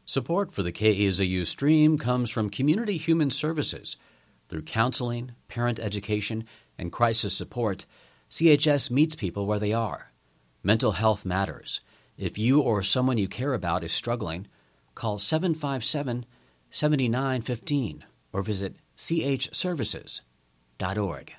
Support for the KEZU stream comes from Community Human Services. Through counseling, parent education, and crisis support, CHS meets people where they are. Mental health matters. If you or someone you care about is struggling, call 757-7915 or visit chservices.org.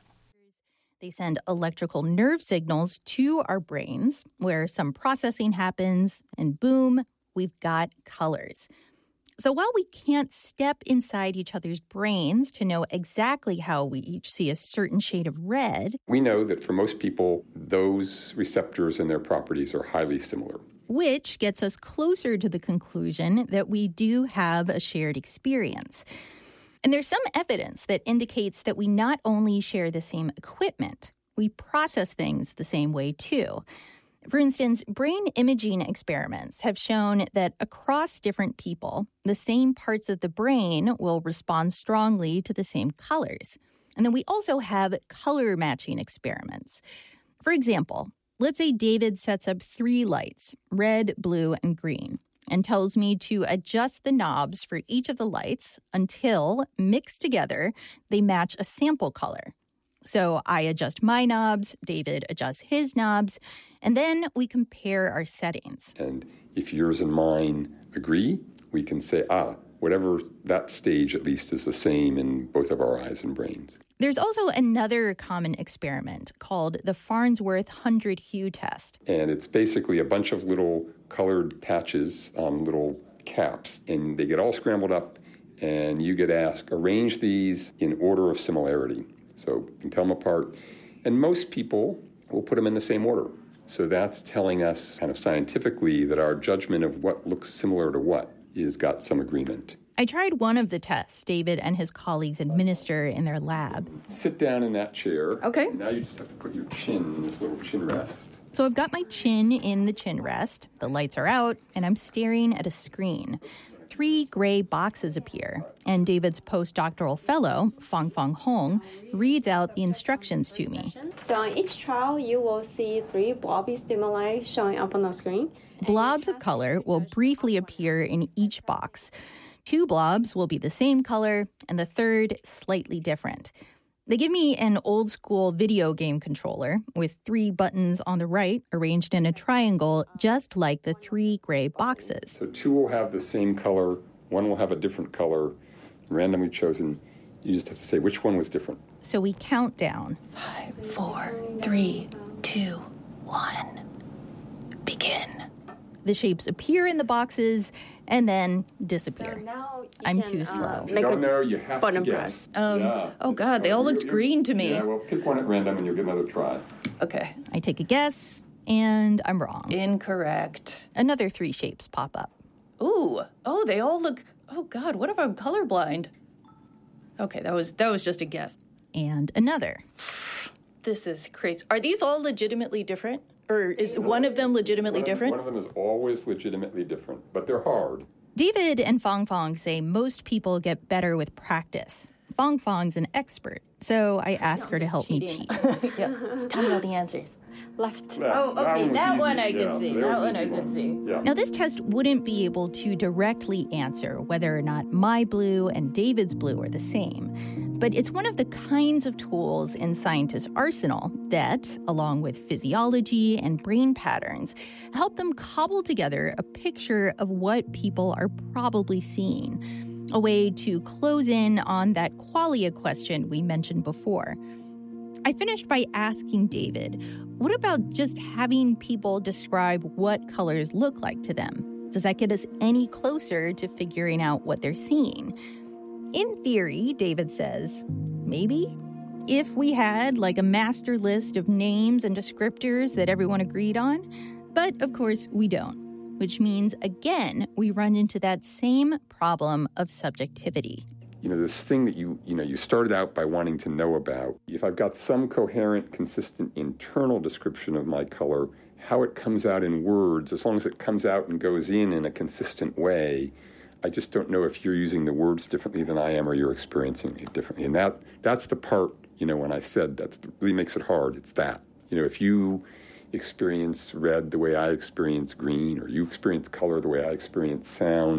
They send electrical nerve signals to our brains where some processing happens, and boom, we've got colors. So while we can't step inside each other's brains to know exactly how we each see a certain shade of red, we know that for most people, those receptors and their properties are highly similar. Which gets us closer to the conclusion that we do have a shared experience. And there's some evidence that indicates that we not only share the same equipment, we process things the same way too. For instance, brain imaging experiments have shown that across different people, the same parts of the brain will respond strongly to the same colors. And then we also have color matching experiments. For example, let's say David sets up 3 lights, red, blue, and green, and tells me to adjust the knobs for each of the lights until, mixed together, they match a sample color. So I adjust my knobs, David adjusts his knobs, and then we compare our settings. And if yours and mine agree, we can say, whatever that stage at least is the same in both of our eyes and brains. There's also another common experiment called the Farnsworth 100 hue test. And it's basically a bunch of little colored patches on little caps, and they get all scrambled up, and you get asked, arrange these in order of similarity. So you can tell them apart. And most people will put them in the same order. So that's telling us kind of scientifically that our judgment of what looks similar to what is got some agreement. I tried one of the tests David and his colleagues administer in their lab. Sit down in that chair. Okay. Now you just have to put your chin in this little chin rest. So I've got my chin in the chin rest, the lights are out, and I'm staring at a screen. 3 gray boxes appear, and David's postdoctoral fellow, Fangfang Hong, reads out the instructions to me. So on each trial, you will see 3 blobby stimuli showing up on the screen. Blobs of color will briefly appear in each box. 2 blobs will be the same color, and the third slightly different. They give me an old-school video game controller with 3 buttons on the right arranged in a triangle, just like the 3 gray boxes. So 2 will have the same color, 1 will have a different color, randomly chosen. You just have to say which one was different. So we count down. 5, 4, 3, 2, 1. Begin. The shapes appear in the boxes and then disappear. So now I'm too slow. If you don't know, you have to guess. Oh, God, they all looked green to me. Yeah, well, pick one at random and you'll get another try. Okay. I take a guess, and I'm wrong. Incorrect. Another 3 shapes pop up. Ooh. Oh, they all look... Oh, God, what if I'm colorblind? Okay, that was just a guess. And another. This is crazy. Are these all legitimately different? Or is one of them legitimately different? One of them is always legitimately different, but they're hard. David and Fangfang say most people get better with practice. Fangfang's an expert, so I ask her to help me cheat. Yeah. Just tell me all the answers. Left. Oh, okay, that one I could see. So That one I could see. Yeah. Now, this test wouldn't be able to directly answer whether or not my blue and David's blue are the same. But it's one of the kinds of tools in scientists' arsenal that, along with physiology and brain patterns, help them cobble together a picture of what people are probably seeing, a way to close in on that qualia question we mentioned before. I finished by asking David, what about just having people describe what colors look like to them? Does that get us any closer to figuring out what they're seeing? In theory, David says, maybe. If we had like a master list of names and descriptors that everyone agreed on. But of course we don't, which means, again, we run into that same problem of subjectivity. You know, this thing that you started out by wanting to know about. If I've got some coherent, consistent internal description of my color, how it comes out in words, as long as it comes out and goes in a consistent way, I just don't know if you're using the words differently than I am or you're experiencing it differently. And that's the part, when I said that really makes it hard. It's that. If you experience red the way I experience green, or you experience color the way I experience sound,